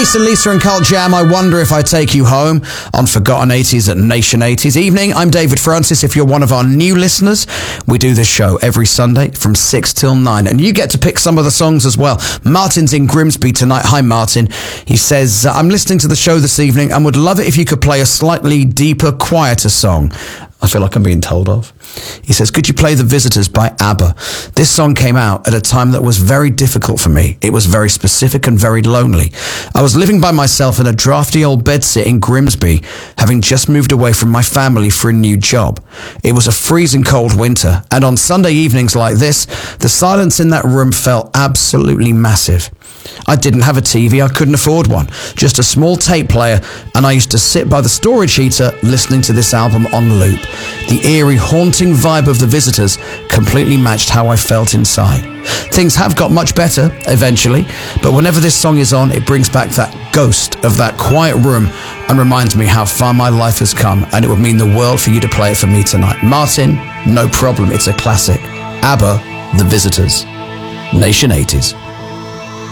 Lisa and Carl Jam, I Wonder If I Take You Home on Forgotten 80s at Nation 80s. Evening, I'm David Francis. If you're one of our new listeners, we do this show every Sunday from 6 till 9, and you get to pick some of the songs as well. Martin's in Grimsby tonight. Hi, Martin. He says, I'm listening to the show this evening and would love it if you could play a slightly deeper, quieter song. I feel like I'm being told off. He says, could you play The Visitors by ABBA? This song came out at a time that was very difficult for me. It was very specific and very lonely. I was living by myself in a drafty old bedsit in Grimsby, having just moved away from my family for a new job. It was a freezing cold winter, and on Sunday evenings like this, the silence in that room felt absolutely massive. I didn't have a TV, I couldn't afford one, just a small tape player, and I used to sit by the storage heater listening to this album on loop. The eerie, haunting vibe of The Visitors completely matched how I felt inside. Things have got much better, eventually, but whenever this song is on, it brings back that ghost of that quiet room and reminds me how far my life has come, and it would mean the world for you to play it for me tonight. Martin, no problem, it's a classic. ABBA, The Visitors. Nation 80s.